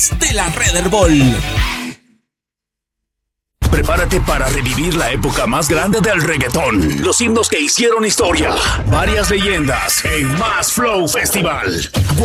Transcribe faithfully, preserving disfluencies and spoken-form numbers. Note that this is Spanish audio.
de la Red Herbol. Prepárate para revivir la época más grande del reggaetón. Los himnos que hicieron historia. Varias leyendas en Más Flow Festival.